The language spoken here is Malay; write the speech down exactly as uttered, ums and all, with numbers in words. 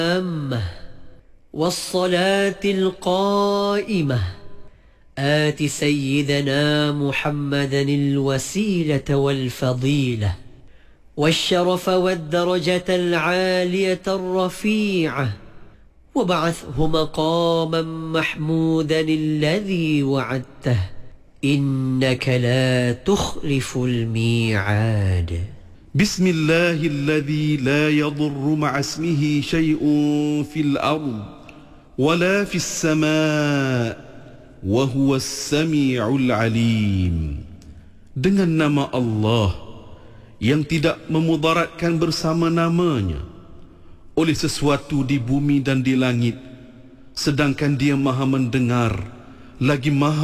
التامة والصلاة القائمة آت سيدنا محمدا الوسيلة والفضيلة والشرف والدرجة العالية الرفيعة وابعثه مقاما محمودا الذي وعدته إنك لا تخلف الميعاد. بسم الله الذي لا يضر مع اسمه شيء في الأرض ولا في السماء وهو السميع العليم. Dengan nama Allah yang tidak memudaratkan bersama namanya oleh sesuatu di bumi dan di langit, sedangkan Dia Maha mendengar lagi Maha